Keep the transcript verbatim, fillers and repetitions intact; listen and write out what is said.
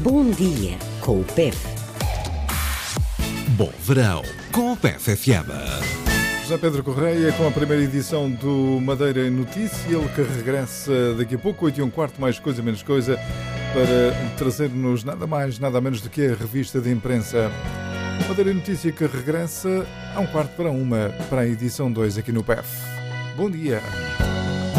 Bom dia com o P E F. Bom verão com o P E F F M. José Pedro Correia com a primeira edição do Madeira em Notícia, ele que regressa daqui a pouco, oito e um quarto, mais coisa menos coisa, para trazer-nos nada mais, nada menos do que a revista de imprensa. Madeira em Notícia que regressa a um quarto para uma, para a edição dois aqui no P E F. Bom dia.